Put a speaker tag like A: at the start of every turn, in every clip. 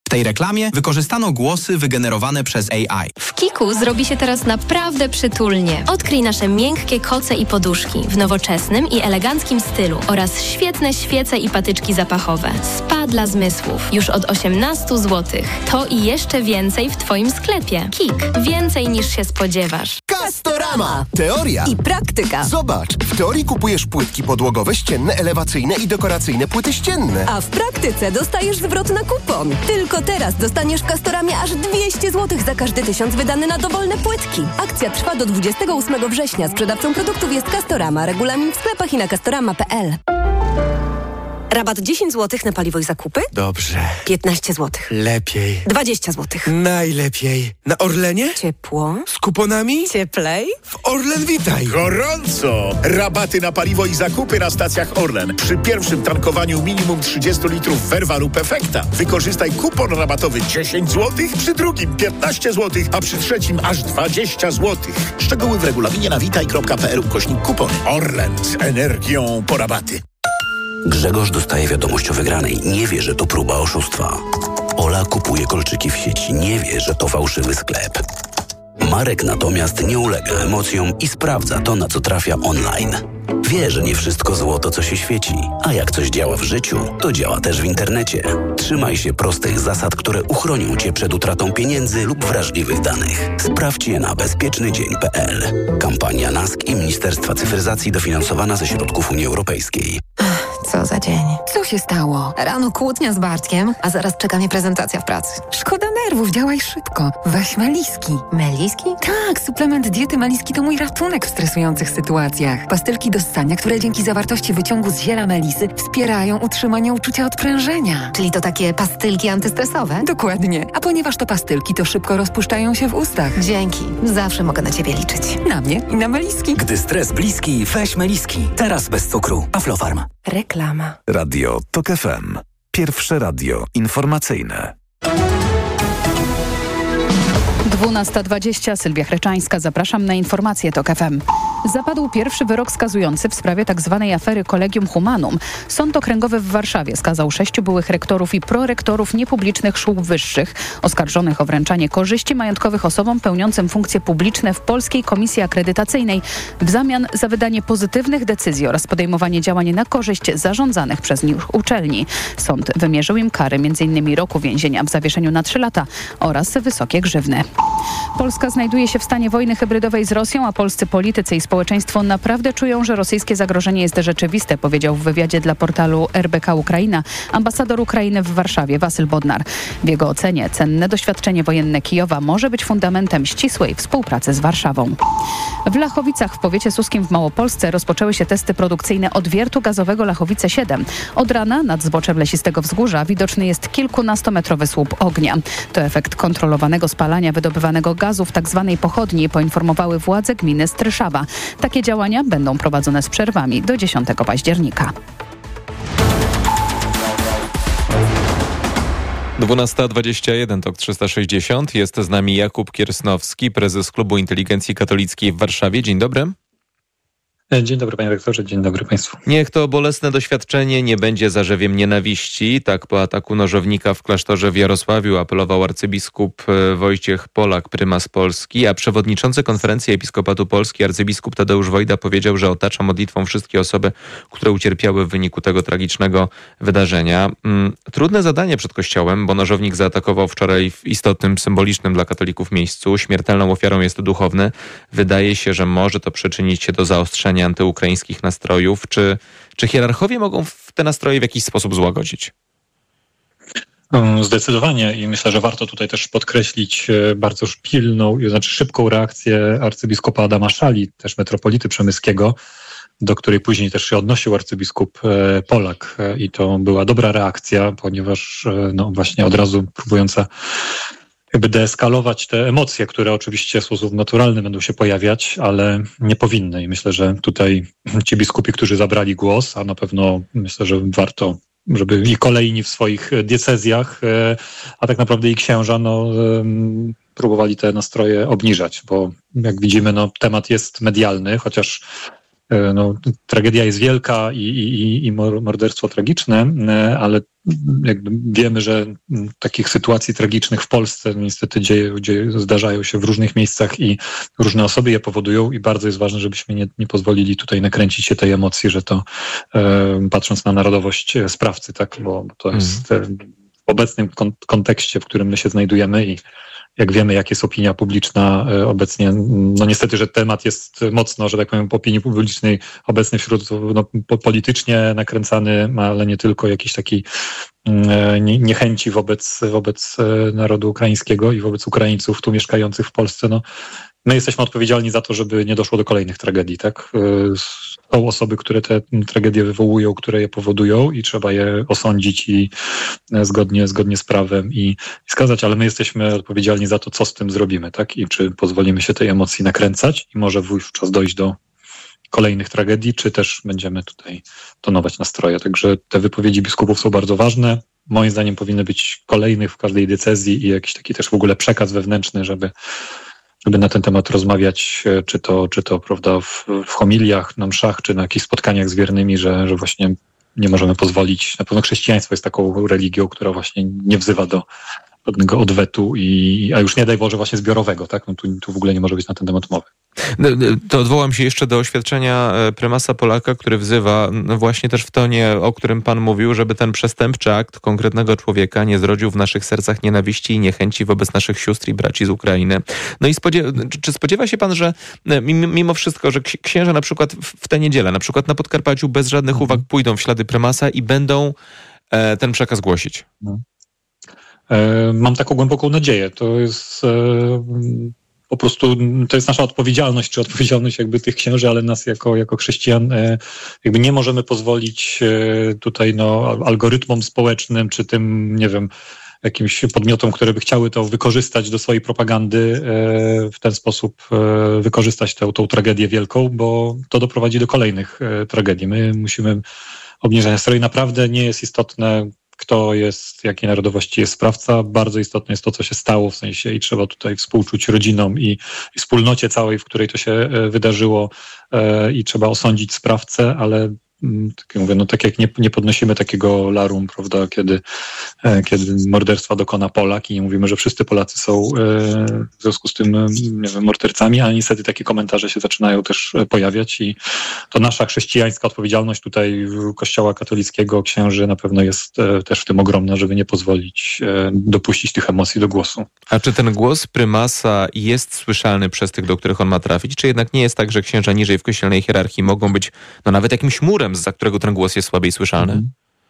A: W tej reklamie wykorzystano głosy wygenerowane przez AI.
B: W Kiku zrobi się teraz naprawdę przytulnie. Odkryj nasze miękkie koce i poduszki w nowoczesnym i eleganckim stylu oraz świetne świece i patyczki zapachowe. Spa dla zmysłów. Już od 18 zł. To i jeszcze więcej w Twoim sklepie. Kik. Więcej niż się spodziewasz.
C: Castorama. Teoria
D: i praktyka.
C: Zobacz, w teorii kupujesz płytki podłogowe, ścienne, elewacyjne i dekoracyjne płyty ścienne.
D: A w praktyce dostajesz zwrot na kupon. Tylko teraz dostaniesz w Castoramie aż 200 zł za każdy 1000 wydany na dowolne płytki. Akcja trwa do 28 września. Sprzedawcą produktów jest Castorama. Regulamin w sklepach i na castorama.pl. Rabat 10 zł na paliwo i zakupy?
E: Dobrze.
D: 15 zł.
E: Lepiej.
D: 20 zł.
E: Najlepiej. Na Orlenie?
D: Ciepło.
E: Z kuponami?
D: Cieplej.
E: W Orlen Witaj.
F: Gorąco! Rabaty na paliwo i zakupy na stacjach Orlen. Przy pierwszym tankowaniu minimum 30 litrów Verva lub Efekta. Wykorzystaj kupon rabatowy 10 zł, przy drugim 15 zł, a przy trzecim aż 20 zł. Szczegóły w regulaminie na witaj.pl/kupon. Orlen z energią po rabaty.
G: Grzegorz dostaje wiadomość o wygranej. Nie wie, że to próba oszustwa. Ola kupuje kolczyki w sieci. Nie wie, że to fałszywy sklep. Marek natomiast nie ulega emocjom i sprawdza to, na co trafia online. Wie, że nie wszystko złoto, co się świeci. A jak coś działa w życiu, to działa też w internecie. Trzymaj się prostych zasad, które uchronią Cię przed utratą pieniędzy lub wrażliwych danych. Sprawdź je na bezpiecznydzień.pl. Kampania NASK i Ministerstwa Cyfryzacji dofinansowana ze środków Unii Europejskiej.
H: Co za dzień. Co się stało? Rano kłótnia z Bartkiem, a zaraz czeka mnie prezentacja w pracy. Szkoda nerwów, działaj szybko. Weź Meliski. Meliski? Tak, suplement diety Meliski to mój ratunek w stresujących sytuacjach. Pastylki do ssania, które dzięki zawartości wyciągu z ziela melisy wspierają utrzymanie uczucia odprężenia. Czyli to takie pastylki antystresowe? Dokładnie. A ponieważ to pastylki, to szybko rozpuszczają się w ustach. Dzięki. Zawsze mogę na Ciebie liczyć. Na mnie i na Meliski.
I: Gdy stres bliski, weź Meliski. Teraz bez cukru. Aflofarm.
D: Reklama.
J: Radio TOK FM. Pierwsze radio informacyjne.
K: 12:20. Sylwia Chreczańska. Zapraszam na informacje TOK FM. Zapadł pierwszy wyrok skazujący w sprawie tzw. afery Collegium Humanum. Sąd Okręgowy w Warszawie skazał 6 byłych rektorów i prorektorów niepublicznych szkół wyższych oskarżonych o wręczanie korzyści majątkowych osobom pełniącym funkcje publiczne w Polskiej Komisji Akredytacyjnej w zamian za wydanie pozytywnych decyzji oraz podejmowanie działań na korzyść zarządzanych przez nich uczelni. Sąd wymierzył im kary m.in. roku więzienia w zawieszeniu na 3 lata oraz wysokie grzywny. Polska znajduje się w stanie wojny hybrydowej z Rosją, a polscy politycy i społeczeństwo naprawdę czują, że rosyjskie zagrożenie jest rzeczywiste, powiedział w wywiadzie dla portalu RBK Ukraina ambasador Ukrainy w Warszawie Wasyl Bodnar. W jego ocenie cenne doświadczenie wojenne Kijowa może być fundamentem ścisłej współpracy z Warszawą. W Lachowicach w powiecie suskim w Małopolsce rozpoczęły się testy produkcyjne odwiertu gazowego Lachowice 7. Od rana nad zboczem Lesistego Wzgórza widoczny jest kilkunastometrowy słup ognia. To efekt kontrolowanego spalania wydobywanego gazu w tzw. pochodni, poinformowały władze gminy Stryszawa. Takie działania będą prowadzone z przerwami do 10 października.
L: 12:21, TOK 360. Jest z nami Jakub Kiersnowski, prezes Klubu Inteligencji Katolickiej w Warszawie. Dzień dobry.
M: Dzień dobry, panie rektorze, dzień dobry państwu.
L: Niech to bolesne doświadczenie nie będzie zarzewiem nienawiści. Tak po ataku nożownika w klasztorze w Jarosławiu apelował arcybiskup Wojciech Polak, prymas Polski, a przewodniczący Konferencji Episkopatu Polski arcybiskup Tadeusz Wojda powiedział, że otacza modlitwą wszystkie osoby, które ucierpiały w wyniku tego tragicznego wydarzenia. Trudne zadanie przed Kościołem, bo nożownik zaatakował wczoraj w istotnym, symbolicznym dla katolików miejscu. Śmiertelną ofiarą jest duchowny. Wydaje się, że może to przyczynić się do zaostrzenia antyukraińskich nastrojów. Czy hierarchowie mogą te nastroje w jakiś sposób złagodzić?
M: Zdecydowanie i myślę, że warto tutaj też podkreślić bardzo pilną, znaczy szybką reakcję arcybiskupa Adama Szali, też metropolity przemyskiego, do której później też się odnosił arcybiskup Polak i to była dobra reakcja, ponieważ no właśnie od razu próbująca jakby deeskalować te emocje, które oczywiście w sposób naturalny będą się pojawiać, ale nie powinny. I myślę, że tutaj ci biskupi, którzy zabrali głos, a na pewno myślę, że warto, żeby i kolejni w swoich diecezjach, a tak naprawdę i księża, próbowali te nastroje obniżać, bo jak widzimy, temat jest medialny, chociaż tragedia jest wielka i morderstwo tragiczne, ale jakby wiemy, że takich sytuacji tragicznych w Polsce niestety zdarzają się w różnych miejscach i różne osoby je powodują i bardzo jest ważne, żebyśmy nie pozwolili tutaj nakręcić się tej emocji, że to patrząc na narodowość sprawcy, tak, bo to jest w obecnym kontekście, w którym my się znajdujemy i jak wiemy, jak jest opinia publiczna obecnie, niestety, że temat jest mocno, że tak powiem, opinii publicznej obecny wśród politycznie nakręcany, ale nie tylko jakiś taki niechęci wobec narodu ukraińskiego i wobec Ukraińców tu mieszkających w Polsce. My jesteśmy odpowiedzialni za to, żeby nie doszło do kolejnych tragedii, tak? Są osoby, które te tragedie wywołują, które je powodują i trzeba je osądzić i zgodnie z prawem i skazać, ale my jesteśmy odpowiedzialni za to, co z tym zrobimy, tak? I czy pozwolimy się tej emocji nakręcać i może wówczas dojść do kolejnych tragedii, czy też będziemy tutaj tonować nastroje. Także te wypowiedzi biskupów są bardzo ważne. Moim zdaniem powinny być kolejnych w każdej diecezji i jakiś taki też w ogóle przekaz wewnętrzny, żeby na ten temat rozmawiać, czy to prawda, w homiliach, na mszach, czy na jakichś spotkaniach z wiernymi, że właśnie nie możemy pozwolić. Na pewno chrześcijaństwo jest taką religią, która właśnie nie wzywa do pewnego odwetu, a już nie daj Boże właśnie zbiorowego, tak? Tu w ogóle nie może być na ten temat mowy.
L: To odwołam się jeszcze do oświadczenia prymasa Polaka, który wzywa właśnie też w tonie, o którym pan mówił, żeby ten przestępczy akt konkretnego człowieka nie zrodził w naszych sercach nienawiści i niechęci wobec naszych sióstr i braci z Ukrainy. I czy spodziewa się pan, że mimo wszystko, że księża na przykład w tę niedzielę, na przykład na Podkarpaciu bez żadnych uwag pójdą w ślady prymasa i będą ten przekaz głosić?
M: Mam taką głęboką nadzieję. To jest po prostu, to jest nasza odpowiedzialność, czy odpowiedzialność jakby tych księży, ale nas jako chrześcijan jakby nie możemy pozwolić tutaj algorytmom społecznym, czy tym, nie wiem, jakimś podmiotom, które by chciały to wykorzystać do swojej propagandy, w ten sposób wykorzystać tą tragedię wielką, bo to doprowadzi do kolejnych tragedii. My musimy obniżać nastroje. Naprawdę nie jest istotne, kto jest, jakiej narodowości jest sprawca. Bardzo istotne jest to, co się stało, w sensie i trzeba tutaj współczuć rodzinom i wspólnocie całej, w której to się wydarzyło i trzeba osądzić sprawcę, ale tak jak mówię, tak jak nie podnosimy takiego larum, prawda, kiedy morderstwa dokona Polak i nie mówimy, że wszyscy Polacy są w związku z tym, nie wiem, mordercami, ale niestety takie komentarze się zaczynają też pojawiać i to nasza chrześcijańska odpowiedzialność tutaj Kościoła katolickiego, księży na pewno jest też w tym ogromna, żeby nie pozwolić dopuścić tych emocji do głosu.
L: A czy ten głos prymasa jest słyszalny przez tych, do których on ma trafić, czy jednak nie jest tak, że księża niżej w kościelnej hierarchii mogą być nawet jakimś murem, za którego ten głos jest słabiej słyszalny?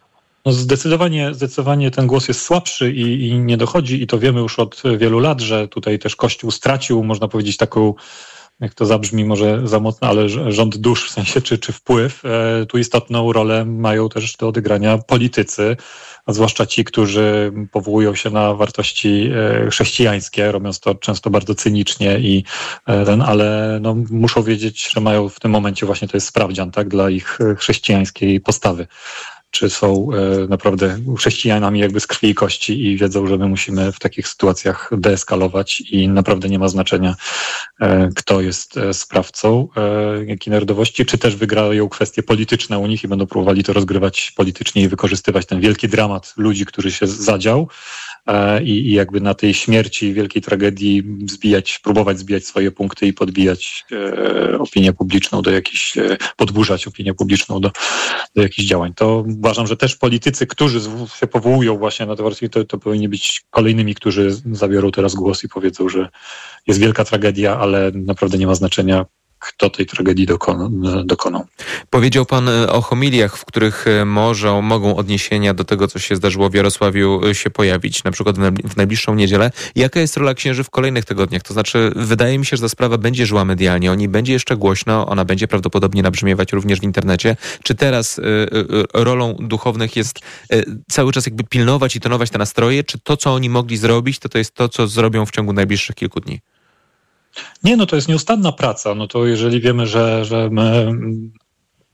M: Zdecydowanie ten głos jest słabszy i nie dochodzi i to wiemy już od wielu lat, że tutaj też Kościół stracił, można powiedzieć, taką, jak to zabrzmi może za mocno, ale rząd dusz w sensie, czy wpływ. Tu istotną rolę mają też do odegrania politycy, a zwłaszcza ci, którzy powołują się na wartości chrześcijańskie, robiąc to często bardzo cynicznie ale muszą wiedzieć, że mają w tym momencie właśnie to jest sprawdzian, tak, dla ich chrześcijańskiej postawy. Czy są naprawdę chrześcijanami jakby z krwi i kości i wiedzą, że my musimy w takich sytuacjach deeskalować i naprawdę nie ma znaczenia, kto jest sprawcą, jakiej narodowości, czy też wygrają kwestie polityczne u nich i będą próbowali to rozgrywać politycznie i wykorzystywać ten wielki dramat ludzi, który się zadział i jakby na tej śmierci, wielkiej tragedii próbować zbijać swoje punkty i podbijać opinię publiczną podburzać opinię publiczną do jakichś działań. To uważam, że też politycy, którzy się powołują właśnie na te wartości, to powinni być kolejnymi, którzy zabiorą teraz głos i powiedzą, że jest wielka tragedia, ale naprawdę nie ma znaczenia, kto tej tragedii dokonał.
L: Powiedział pan o homiliach, w których mogą odniesienia do tego, co się zdarzyło w Jarosławiu się pojawić, na przykład w najbliższą niedzielę. Jaka jest rola księży w kolejnych tygodniach? To znaczy, wydaje mi się, że ta sprawa będzie żyła medialnie, o niej będzie jeszcze głośno, ona będzie prawdopodobnie nabrzmiewać również w internecie. Czy teraz rolą duchownych jest cały czas jakby pilnować i tonować te nastroje, czy to, co oni mogli zrobić, to jest to, co zrobią w ciągu najbliższych kilku dni?
M: Nie, to jest nieustanna praca. To jeżeli wiemy, że my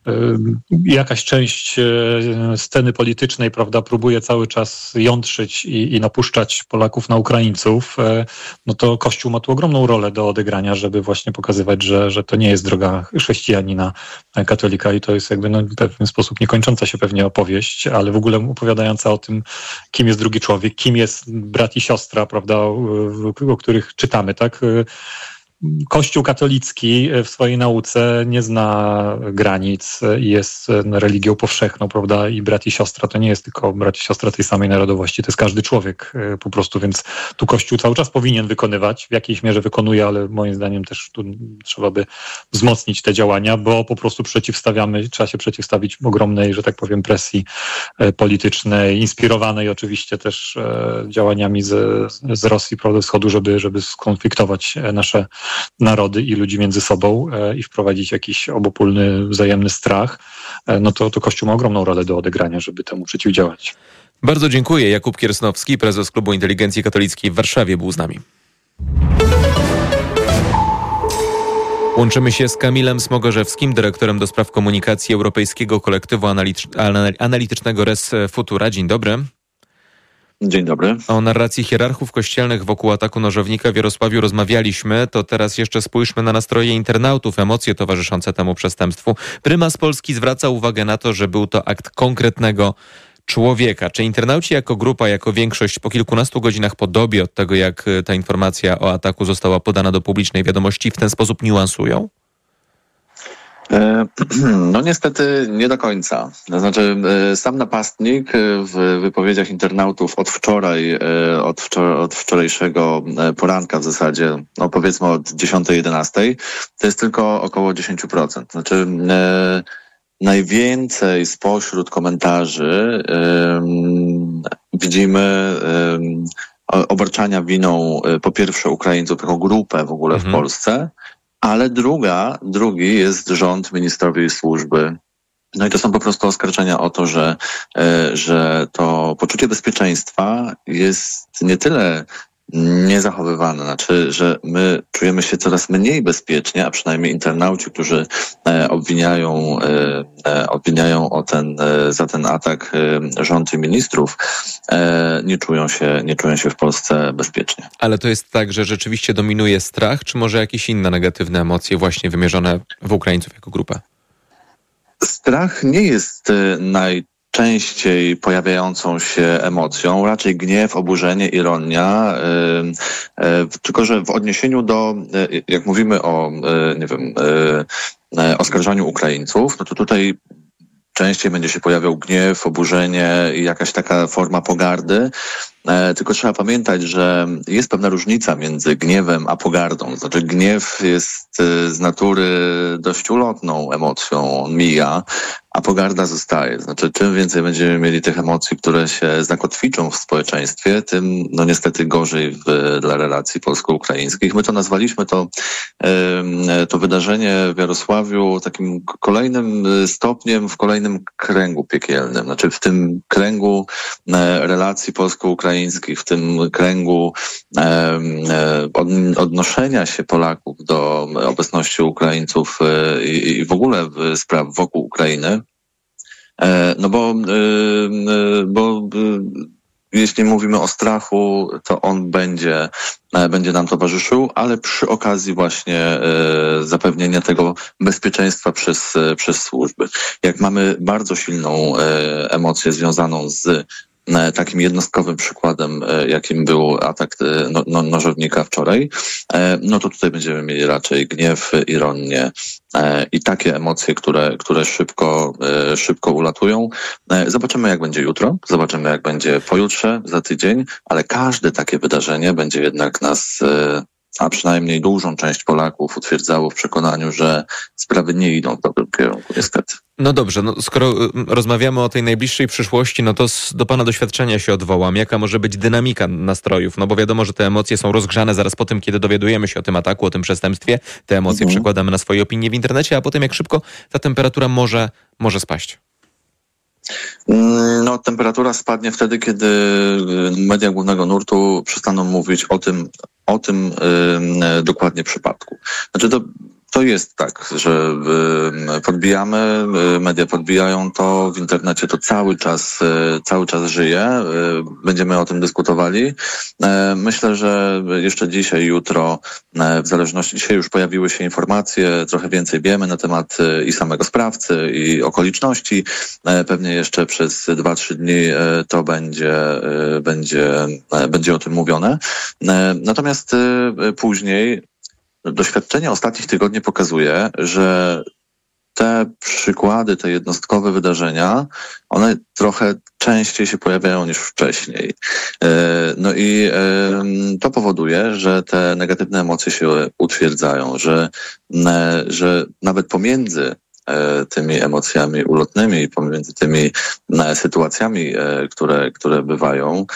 M: jakaś część sceny politycznej, prawda, próbuje cały czas jątrzyć i napuszczać Polaków na Ukraińców, no to Kościół ma tu ogromną rolę do odegrania, żeby właśnie pokazywać, że to nie jest droga chrześcijanina, katolika i to jest jakby w pewien sposób niekończąca się pewnie opowieść, ale w ogóle opowiadająca o tym, kim jest drugi człowiek, kim jest brat i siostra, prawda, o których czytamy, tak? Kościół katolicki w swojej nauce nie zna granic i jest religią powszechną, prawda? I brat i siostra to nie jest tylko brat i siostra tej samej narodowości, to jest każdy człowiek po prostu, więc tu Kościół cały czas powinien wykonywać, w jakiejś mierze wykonuje, ale moim zdaniem też tu trzeba by wzmocnić te działania, bo po prostu trzeba się przeciwstawić ogromnej, że tak powiem, presji politycznej, inspirowanej oczywiście też działaniami z Rosji, prawda, wschodu, żeby skonfliktować nasze narody i ludzi między sobą i wprowadzić jakiś obopólny, wzajemny strach, no to Kościół ma ogromną rolę do odegrania, żeby temu przeciwdziałać.
L: Bardzo dziękuję. Jakub Kiersnowski, prezes Klubu Inteligencji Katolickiej w Warszawie, był z nami. Łączymy się z Kamilem Smogorzewskim, dyrektorem do spraw komunikacji Europejskiego Kolektywu Analitycznego Res Futura. Dzień dobry.
N: Dzień dobry.
L: O narracji hierarchów kościelnych wokół ataku nożownika w Jarosławiu rozmawialiśmy, to teraz jeszcze spójrzmy na nastroje internautów, emocje towarzyszące temu przestępstwu. Prymas Polski zwraca uwagę na to, że był to akt konkretnego człowieka. Czy internauci jako grupa, jako większość po kilkunastu godzinach po dobie od tego, jak ta informacja o ataku została podana do publicznej wiadomości, w ten sposób niuansują?
N: No niestety nie do końca. To znaczy sam napastnik w wypowiedziach internautów od wczorajszego poranka w zasadzie, no powiedzmy od 10-11, to jest tylko około 10%. Znaczy najwięcej spośród komentarzy widzimy obarczania winą po pierwsze Ukraińców jako grupę w ogóle w Polsce, ale drugi jest rząd, ministrowie i służby. No i to są po prostu oskarżenia o to, że to poczucie bezpieczeństwa jest nie tyle niezachowywane, znaczy, że my czujemy się coraz mniej bezpiecznie, a przynajmniej internauci, którzy obwiniają za ten atak rząd i ministrów, nie czują się w Polsce bezpiecznie.
L: Ale to jest tak, że rzeczywiście dominuje strach, czy może jakieś inne negatywne emocje właśnie wymierzone w Ukraińców jako grupę?
N: Strach nie jest najczęściej pojawiającą się emocją, raczej gniew, oburzenie, ironia, tylko że w odniesieniu do, jak mówimy o, oskarżaniu Ukraińców, no to tutaj częściej będzie się pojawiał gniew, oburzenie i jakaś taka forma pogardy. Tylko trzeba pamiętać, że jest pewna różnica między gniewem a pogardą. Znaczy gniew jest z natury dość ulotną emocją, on mija, a pogarda zostaje. Znaczy czym więcej będziemy mieli tych emocji, które się zakotwiczą w społeczeństwie, tym no niestety gorzej dla relacji polsko-ukraińskich. My to nazwaliśmy to wydarzenie w Jarosławiu takim kolejnym stopniem w kolejnym kręgu piekielnym. Znaczy w tym kręgu relacji polsko-ukraińskich, w tym kręgu odnoszenia się Polaków do obecności Ukraińców i w ogóle spraw wokół Ukrainy. No bo jeśli mówimy o strachu, to on będzie nam towarzyszył, ale przy okazji właśnie zapewnienia tego bezpieczeństwa przez służby. Jak mamy bardzo silną emocję związaną z takim jednostkowym przykładem, jakim był atak nożownika wczoraj, no to tutaj będziemy mieli raczej gniew, ironię i takie emocje, które szybko ulatują. Zobaczymy, jak będzie jutro, zobaczymy, jak będzie pojutrze, za tydzień, ale każde takie wydarzenie będzie jednak nas, a przynajmniej dużą część Polaków utwierdzało w przekonaniu, że sprawy nie idą w dobrym kierunku, niestety.
L: No dobrze, skoro rozmawiamy o tej najbliższej przyszłości, no to do pana doświadczenia się odwołam. Jaka może być dynamika nastrojów? No bo wiadomo, że te emocje są rozgrzane zaraz po tym, kiedy dowiadujemy się o tym ataku, o tym przestępstwie. Te emocje przekładamy na swoje opinie w internecie, a potem jak szybko ta temperatura może spaść.
N: No, temperatura spadnie wtedy, kiedy media głównego nurtu przestaną mówić o tym dokładnie przypadku. Znaczy to To jest tak, że podbijamy, media podbijają to, w internecie to cały czas żyje. Będziemy o tym dyskutowali. Myślę, że jeszcze dzisiaj, jutro, w zależności, dzisiaj już pojawiły się informacje, trochę więcej wiemy na temat i samego sprawcy, i okoliczności. Pewnie jeszcze przez 2-3 dni to będzie o tym mówione. Natomiast później doświadczenie ostatnich tygodni pokazuje, że te przykłady, te jednostkowe wydarzenia, one trochę częściej się pojawiają niż wcześniej. No i to powoduje, że te negatywne emocje się utwierdzają, że nawet pomiędzy tymi emocjami ulotnymi i pomiędzy tymi sytuacjami, które bywają,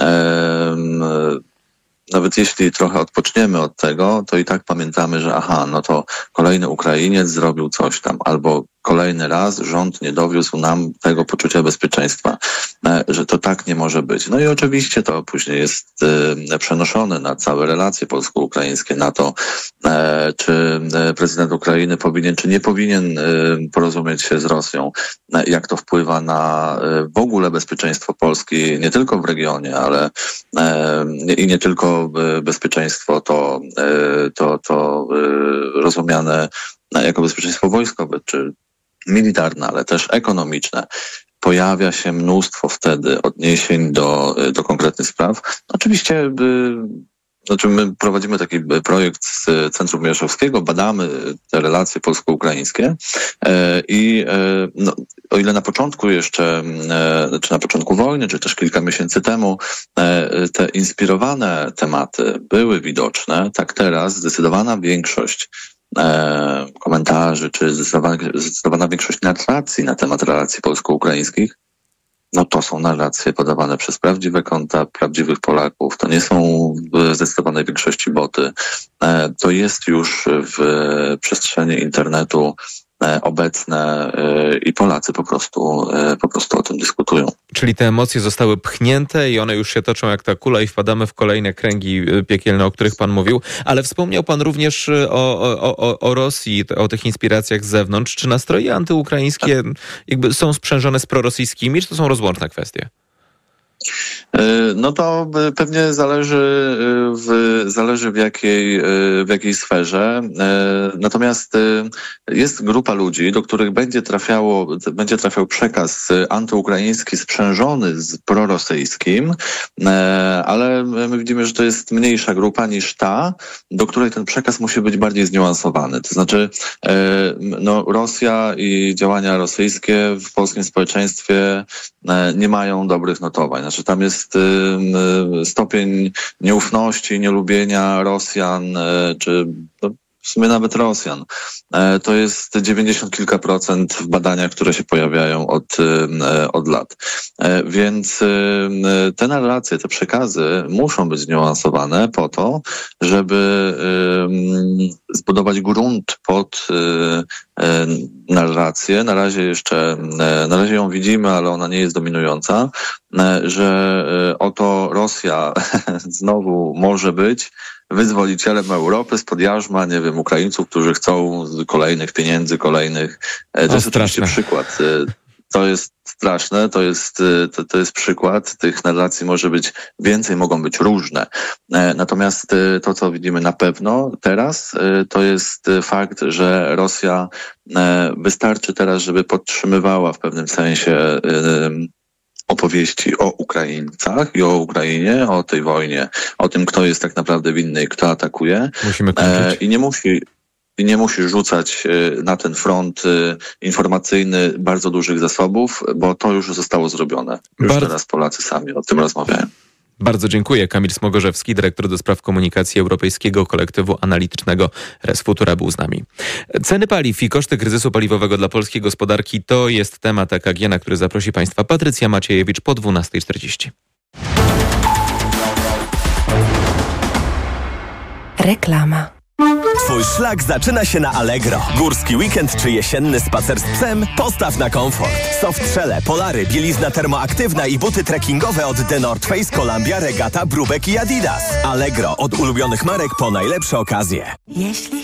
N: nawet jeśli trochę odpoczniemy od tego, to i tak pamiętamy, że no to kolejny Ukrainiec zrobił coś tam, albo kolejny raz rząd nie dowiózł nam tego poczucia bezpieczeństwa, że to tak nie może być. No i oczywiście to później jest przenoszone na całe relacje polsko-ukraińskie, na to, czy prezydent Ukrainy powinien, czy nie powinien porozumieć się z Rosją, jak to wpływa na w ogóle bezpieczeństwo Polski, nie tylko w regionie, ale i nie tylko bezpieczeństwo to rozumiane jako bezpieczeństwo wojskowe, czy militarne, ale też ekonomiczne. Pojawia się mnóstwo wtedy odniesień do konkretnych spraw. Oczywiście my prowadzimy taki projekt z Centrum Mierzowskiego, badamy te relacje polsko-ukraińskie i o ile na początku jeszcze, czy na początku wojny, czy też kilka miesięcy temu te inspirowane tematy były widoczne, tak teraz zdecydowana większość komentarzy, czy zdecydowana większość narracji na temat relacji polsko-ukraińskich, no to są narracje podawane przez prawdziwe konta, prawdziwych Polaków. To nie są w zdecydowanej większości boty. To jest już w przestrzeni internetu obecne i Polacy po prostu o tym dyskutują.
L: Czyli te emocje zostały pchnięte i one już się toczą jak ta kula i wpadamy w kolejne kręgi piekielne, o których pan mówił. Ale wspomniał pan również o Rosji, o tych inspiracjach z zewnątrz. Czy nastroje antyukraińskie jakby są sprzężone z prorosyjskimi, czy to są rozłączne kwestie?
N: No to pewnie zależy w jakiej sferze. Natomiast jest grupa ludzi, do których będzie trafiał przekaz antyukraiński sprzężony z prorosyjskim, ale my widzimy, że to jest mniejsza grupa niż ta, do której ten przekaz musi być bardziej zniuansowany. To znaczy, Rosja i działania rosyjskie w polskim społeczeństwie nie mają dobrych notowań. Znaczy, tam jest stopień nieufności, nielubienia Rosjan, czy w sumie nawet Rosjan. To jest 90 kilka procent w badaniach, które się pojawiają od lat. Więc te narracje, te przekazy muszą być zniuansowane po to, żeby zbudować grunt pod narrację. Na razie ją widzimy, ale ona nie jest dominująca, że oto Rosja znowu może być wyzwolicielem Europy spod jarzma, Ukraińców, którzy chcą kolejnych pieniędzy, kolejnych... To jest oczywiście przykład. To jest straszne, to jest przykład. Tych narracji może być więcej, mogą być różne. Natomiast to, co widzimy na pewno teraz, to jest fakt, że Rosja wystarczy teraz, żeby podtrzymywała w pewnym sensie opowieści o Ukraińcach i o Ukrainie, o tej wojnie, o tym, kto jest tak naprawdę winny i kto atakuje.
L: Musimy kończyć.
N: I nie musi rzucać na ten front informacyjny bardzo dużych zasobów, bo to już zostało zrobione. Teraz Polacy sami o tym rozmawiają.
L: Bardzo dziękuję. Kamil Smogorzewski, dyrektor do spraw komunikacji Europejskiego Kolektywu Analitycznego Resfutura, był z nami. Ceny paliw i koszty kryzysu paliwowego dla polskiej gospodarki to jest temat EKG, na który zaprosi Państwa Patrycja Maciejewicz po 12:40.
O: Reklama. Twój szlak zaczyna się na Allegro. Górski weekend czy jesienny spacer z psem? Postaw na komfort. Softshelle, polary, bielizna termoaktywna i buty trekkingowe od The North Face, Columbia, Regatta, Brubek i Adidas. Allegro, od ulubionych marek po najlepsze okazje.
P: Jeśli